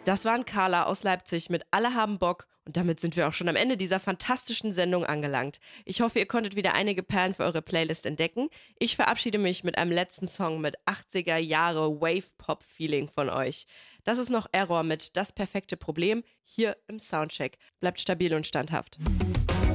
Das waren Carla aus Leipzig mit Alle haben Bock und damit sind wir auch schon am Ende dieser fantastischen Sendung angelangt. Ich hoffe, ihr konntet wieder einige Perlen für eure Playlist entdecken. Ich verabschiede mich mit einem letzten Song mit 80er Jahre Wave-Pop-Feeling von euch. Das ist noch Error mit Das perfekte Problem hier im Soundcheck. Bleibt stabil und standhaft.